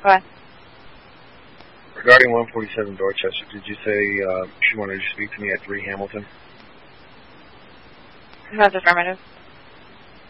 Go ahead. Regarding 147 Dorchester, did you say she wanted to speak to me at 3 Hamilton? That's affirmative.